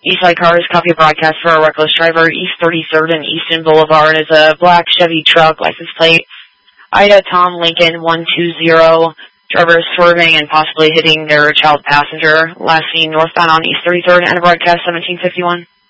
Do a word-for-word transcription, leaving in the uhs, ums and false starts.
Eastside Cars, copy of broadcast for a reckless driver. East thirty-third and Easton Boulevard is a black Chevy truck, license plate Ida Tom Lincoln one two zero. Driver is swerving and possibly hitting their child passenger. Last seen northbound on East thirty-third and a broadcast seventeen fifty-one.